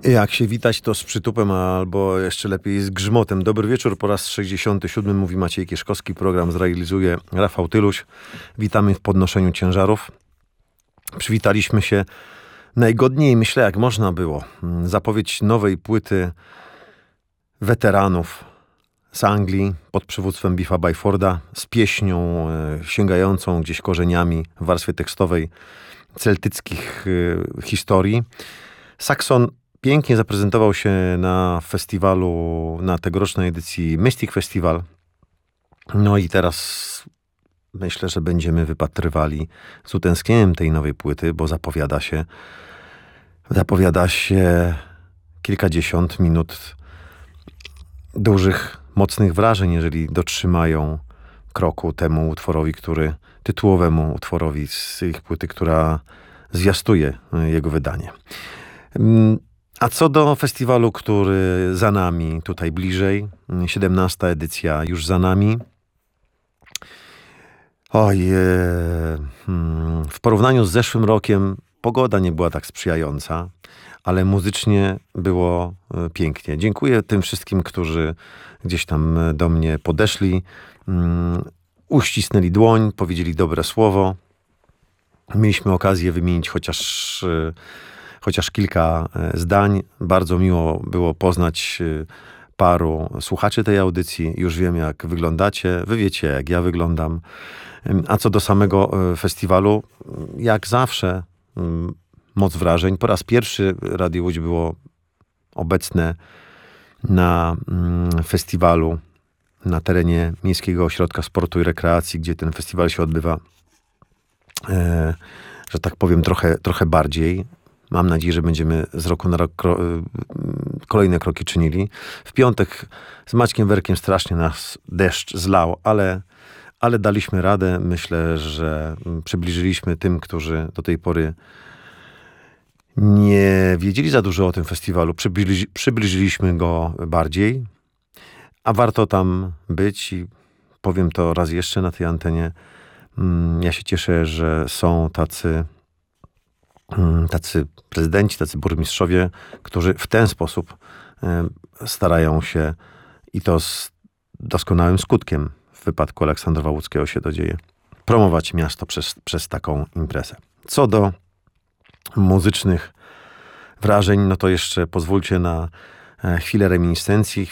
Jak się witać, to z przytupem, albo jeszcze lepiej z grzmotem. Dobry wieczór, po raz 67 mówi Maciej Kieszkowski. Program zrealizuje Rafał Tyluś. Witamy w podnoszeniu ciężarów. Przywitaliśmy się najgodniej, myślę, jak można było. Zapowiedź nowej płyty weteranów z Anglii pod przywództwem Biffa Byforda, z pieśnią sięgającą gdzieś korzeniami w warstwie tekstowej celtyckich historii. Saxon pięknie zaprezentował się na festiwalu, na tegorocznej edycji Mystic Festival. No i teraz myślę, że będziemy wypatrywali z utęsknieniem tej nowej płyty, bo zapowiada się kilkadziesiąt minut dużych, mocnych wrażeń, jeżeli dotrzymają kroku temu utworowi, tytułowemu utworowi z ich płyty, która zwiastuje jego wydanie. A co do festiwalu, który za nami, tutaj bliżej, 17. edycja już za nami. W porównaniu z zeszłym rokiem pogoda nie była tak sprzyjająca, ale muzycznie było pięknie. Dziękuję tym wszystkim, którzy gdzieś tam do mnie podeszli, uścisnęli dłoń, powiedzieli dobre słowo. Mieliśmy okazję wymienić chociaż kilka zdań. Bardzo miło było poznać paru słuchaczy tej audycji. Już wiem, jak wyglądacie. Wy wiecie, jak ja wyglądam. A co do samego festiwalu, jak zawsze, moc wrażeń. Po raz pierwszy Radio Łódź było obecne na festiwalu na terenie Miejskiego Ośrodka Sportu i Rekreacji, gdzie ten festiwal się odbywa, że tak powiem, trochę bardziej. Mam nadzieję, że będziemy z roku na rok kolejne kroki czynili. W piątek z Maćkiem Werkiem strasznie nas deszcz zlał, ale daliśmy radę. Myślę, że przybliżyliśmy tym, którzy do tej pory nie wiedzieli za dużo o tym festiwalu. Przybliżyliśmy go bardziej, a warto tam być i powiem to raz jeszcze na tej antenie. Ja się cieszę, że są tacy prezydenci, tacy burmistrzowie, którzy w ten sposób starają się, i to z doskonałym skutkiem w wypadku Aleksandrowa Łódzkiego się to dzieje, promować miasto przez taką imprezę. Co do muzycznych wrażeń, no to jeszcze pozwólcie na chwilę reminiscencji,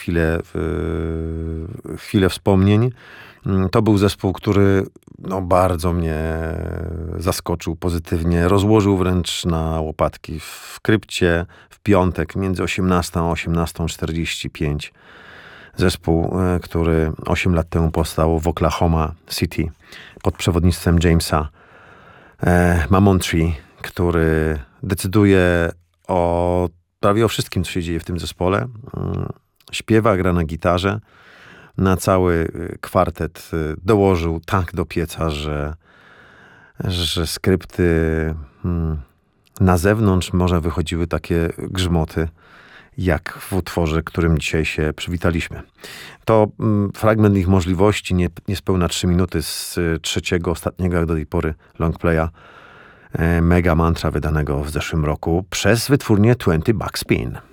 chwilę wspomnień. To był zespół, który bardzo mnie zaskoczył pozytywnie. Rozłożył wręcz na łopatki w Krypcie w piątek między 18 a 18:45. Zespół, który 8 lat temu powstał w Oklahoma City pod przewodnictwem Jamesa Mamontree, który decyduje prawie o wszystkim, co się dzieje w tym zespole. Śpiewa, gra na gitarze. Na cały kwartet dołożył tak do pieca, że skrypty na zewnątrz może wychodziły takie grzmoty, jak w utworze, którym dzisiaj się przywitaliśmy. To fragment ich możliwości, niespełna 3 minuty z trzeciego, ostatniego jak do tej pory longplaya Mega Mantra, wydanego w zeszłym roku przez wytwórnię 20 Buck Spin.